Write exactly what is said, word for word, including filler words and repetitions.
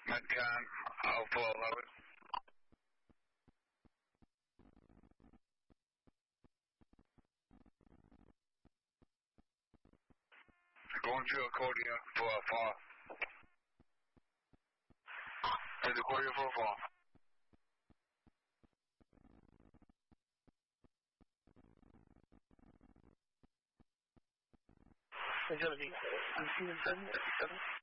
Metcon, Alpha eleven. Going to accordion for a fall. Hey, the accordion for a fall. It's gonna be seven seven.